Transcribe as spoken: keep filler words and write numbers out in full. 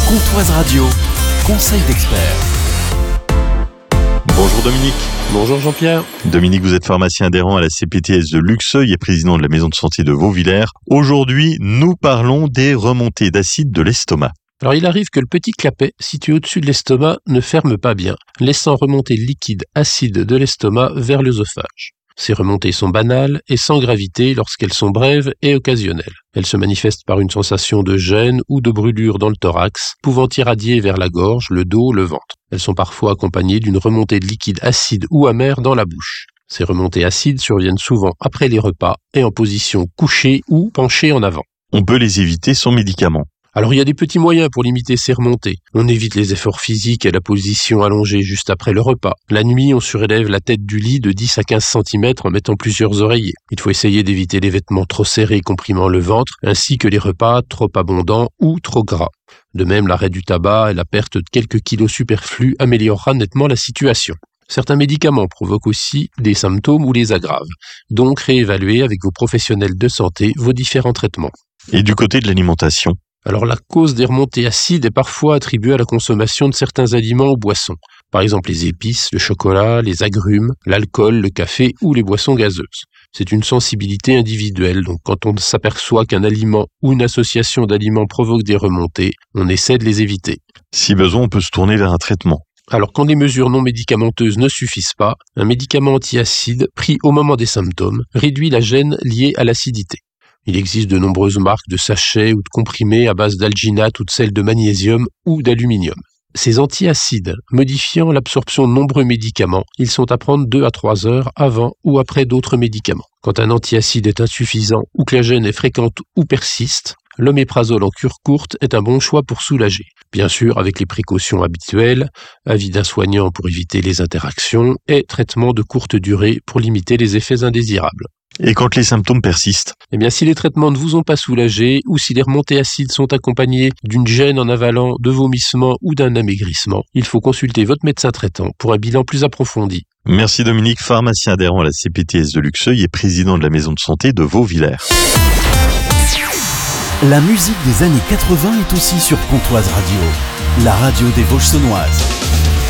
Comtoise Radio, conseil d'experts. Bonjour Dominique. Bonjour Jean-Pierre. Dominique, vous êtes pharmacien adhérent à la C P T S de Luxeuil et président de la maison de santé de Vauvillers. Aujourd'hui, nous parlons des remontées d'acide de l'estomac. Alors il arrive que le petit clapet situé au-dessus de l'estomac ne ferme pas bien, laissant remonter le liquide acide de l'estomac vers l'œsophage. Ces remontées sont banales et sans gravité lorsqu'elles sont brèves et occasionnelles. Elles se manifestent par une sensation de gêne ou de brûlure dans le thorax, pouvant irradier vers la gorge, le dos, le ventre. Elles sont parfois accompagnées d'une remontée de liquide acide ou amer dans la bouche. Ces remontées acides surviennent souvent après les repas et en position couchée ou penchée en avant. On peut les éviter sans médicaments. Alors il y a des petits moyens pour limiter ces remontées. On évite les efforts physiques et la position allongée juste après le repas. La nuit, on surélève la tête du lit de dix à quinze centimètres en mettant plusieurs oreillers. Il faut essayer d'éviter les vêtements trop serrés comprimant le ventre, ainsi que les repas trop abondants ou trop gras. De même, l'arrêt du tabac et la perte de quelques kilos superflus améliorera nettement la situation. Certains médicaments provoquent aussi des symptômes ou les aggravent. Donc réévaluez avec vos professionnels de santé vos différents traitements. Et du côté de l'alimentation ? Alors la cause des remontées acides est parfois attribuée à la consommation de certains aliments ou boissons. Par exemple les épices, le chocolat, les agrumes, l'alcool, le café ou les boissons gazeuses. C'est une sensibilité individuelle, donc quand on s'aperçoit qu'un aliment ou une association d'aliments provoque des remontées, on essaie de les éviter. Si besoin, on peut se tourner vers un traitement. Alors quand des mesures non médicamenteuses ne suffisent pas, un médicament antiacide pris au moment des symptômes réduit la gêne liée à l'acidité. Il existe de nombreuses marques de sachets ou de comprimés à base d'alginate ou de sel de magnésium ou d'aluminium. Ces antiacides, modifiant l'absorption de nombreux médicaments, ils sont à prendre deux à trois heures avant ou après d'autres médicaments. Quand un antiacide est insuffisant ou que la gêne est fréquente ou persiste, l'oméprazole en cure courte est un bon choix pour soulager. Bien sûr, avec les précautions habituelles, avis d'un soignant pour éviter les interactions et traitement de courte durée pour limiter les effets indésirables. Et quand les symptômes persistent ? Eh bien, si les traitements ne vous ont pas soulagé ou si les remontées acides sont accompagnées d'une gêne en avalant, de vomissements ou d'un amaigrissement, il faut consulter votre médecin traitant pour un bilan plus approfondi. Merci Dominique, pharmacien adhérent à la C P T S de Luxeuil et président de la maison de santé de Vauvillers. La musique des années quatre-vingts est aussi sur Comtoise Radio, la radio des Vosges saunoises.